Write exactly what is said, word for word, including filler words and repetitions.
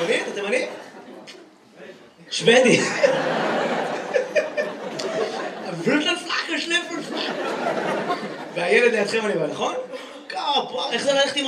מבין? אתה מבין? שוודי. והילד לידכם אני בא, נכון? כפה, איך זה ללכת עם